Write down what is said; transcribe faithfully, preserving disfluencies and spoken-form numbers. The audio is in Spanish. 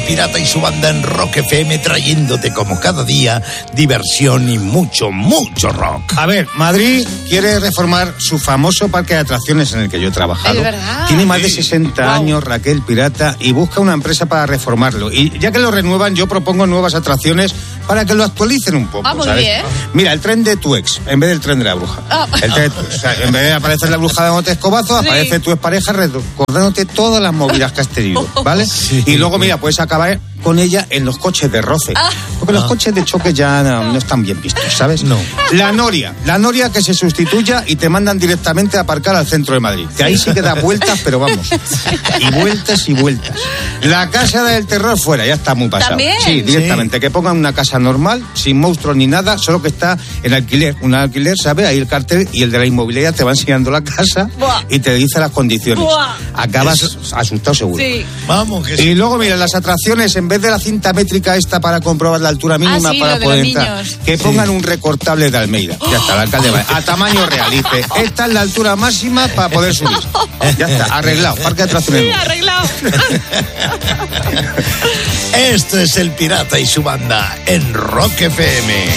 Pirata y su banda en Rock F M, trayéndote como cada día diversión y mucho, mucho rock. A ver, Madrid quiere reformar su famoso parque de atracciones en el que yo he trabajado. ¿Es verdad? Tiene más de sesenta Wow. años, Raquel Pirata, y busca una empresa para reformarlo. Y ya que lo renuevan, yo propongo nuevas atracciones para que lo actualicen un poco. Ah, muy ¿sabes? bien. Mira, el tren de tu ex, en vez del tren de la bruja. Ah. El tren de tu ex. O sea, en vez de aparecer la bruja dándote escobazos, Sí. aparece tu expareja recordándote todas las movidas que has tenido, ¿vale? Sí. Y luego, mira, puedes acabar con ella en los coches de roce. Ah. Porque los coches de choque ya no, no están bien vistos, ¿sabes? No. La noria, la noria que se sustituya y te mandan directamente a aparcar al centro de Madrid. Que ahí sí que da vueltas, pero vamos. Y vueltas y vueltas. La casa del terror fuera, ya está muy pasado. ¿También? Sí, directamente. Sí. Que pongan una casa normal, sin monstruos ni nada, solo que está en alquiler. Un alquiler, ¿sabes? Ahí el cartel y el de la inmobiliaria te va enseñando la casa. Buah. Y te dice las condiciones. Buah. Acabas Eso. asustado seguro. Sí. Vamos, que Y sí. luego, mira, las atracciones, en vez de la cinta métrica esta para comprobar la altura mínima Ah, sí, para lo de poder los entrar, niños. que pongan un recortable de Almeida. Ya está, el alcalde va a tamaño real. Dice, esta es la altura máxima para poder subir. Ya está, arreglado. Parque de atracciones. Sí, arreglado. Esto es el Pirata y su banda en Rock F M.